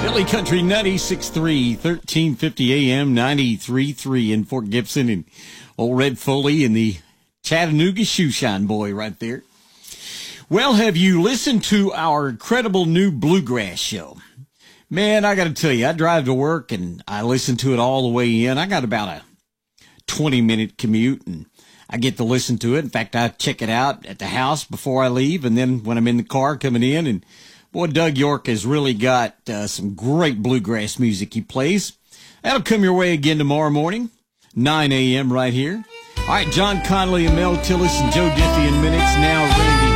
Philly Country 96.3, 1350 AM, 93.3 in Fort Gibson, and old Red Foley and the Chattanooga Shoeshine Boy right there. Well, have you listened to our incredible new bluegrass show? Man, I got to tell you, I drive to work and I listen to it all the way in. I got about a 20-minute commute, and I get to listen to it. In fact, I check it out at the house before I leave, and then when I'm in the car coming in, and boy, Doug York has really got some great bluegrass music he plays. That'll come your way again tomorrow morning, 9 a.m. right here. All right, John Connolly and Mel Tillis and Joe Diffie in minutes now ready to